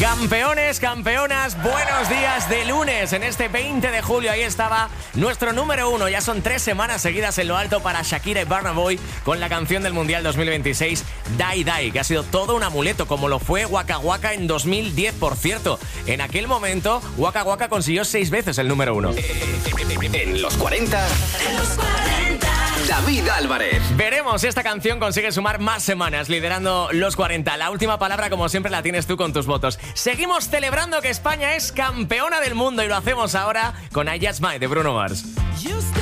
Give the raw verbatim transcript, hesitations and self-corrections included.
Campeones, campeonas, buenos días de lunes. En este veinte de julio ahí estaba nuestro número uno. Ya son tres semanas seguidas en lo alto para Shakira y Burna Boy con la canción del Mundial dos mil veintiséis, Die Die, que ha sido todo un amuleto, como lo fue Waka Waka en dos mil diez, por cierto. En aquel momento, Waka Waka consiguió seis veces el número uno. En los cuarenta, en los cuarenta, David Álvarez. Veremos si esta canción consigue sumar más semanas liderando los cuarenta. La última palabra, como siempre, la tienes tú con tus votos. Seguimos celebrando que España es campeona del mundo y lo hacemos ahora con I Just Might de Bruno Mars.